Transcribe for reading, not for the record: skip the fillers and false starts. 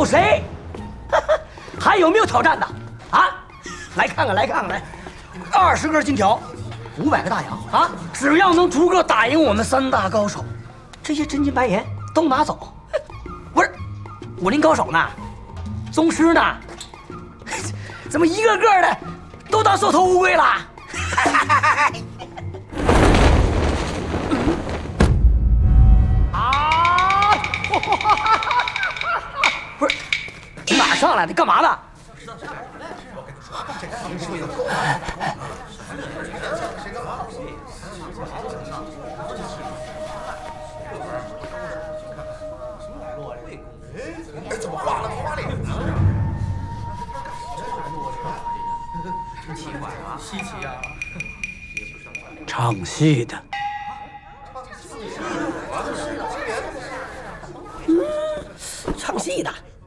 谁？还有没有挑战的？啊，来看看，来看看，来，20根金条，500个大洋啊！只要能逐个打赢我们3大高手，这些真金白银都拿走。不是，武林高手呢？宗师呢？怎么一个个的都当缩头乌龟了？啊！不是，你哪上来的？干嘛呢？ 哎，怎么花脸呢？真奇怪啊，稀奇啊！ 唱戏的。唱戏的。